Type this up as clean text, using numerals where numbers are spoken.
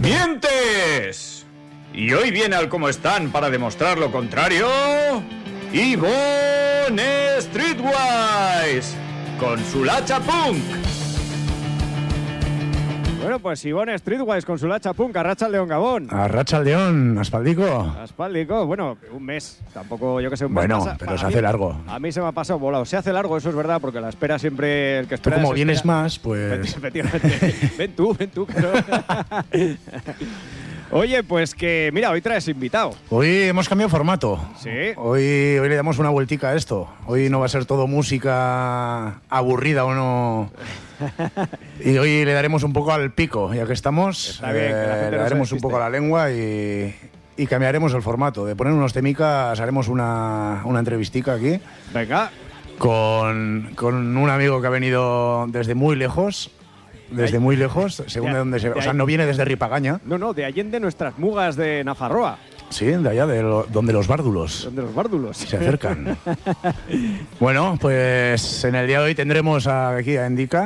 ¡Mientes! Y hoy viene al Cómo Están para demostrar lo contrario, Ivonne Streetwise, con su Lacha Punk. Bueno, pues Ivonne Streetwise con su Lacha Punk, Arratsaldeon Gabón. Arratsaldeon, aspaldico. Aspaldico, bueno, un mes, tampoco, yo que sé, un mes. Bueno, pero se hace largo. A mí se me ha pasado volado. Se hace largo, eso es verdad, porque la espera siempre, el que espera. Tú como vienes más, pues... Efectivamente. Ven tú, pero... Oye, pues que, mira, hoy traes invitado. Hoy hemos cambiado formato. Sí. Hoy le damos una vueltica a esto. Hoy no va a ser todo música aburrida o no. Y hoy le daremos un poco al pico, ya que estamos. Está bien, que la gente le no daremos se un poco a la lengua y cambiaremos el formato. De poner unos temicas, haremos una entrevistica aquí. Venga. Con un amigo que ha venido desde muy lejos. Desde muy lejos, según de dónde se ve. O sea, no viene desde Ripagaña. No, de Allende nuestras mugas de Nafarroa. Sí, de allá, donde los bárdulos. Donde los bárdulos. Se acercan. Bueno, pues en el día de hoy tendremos aquí a Endika.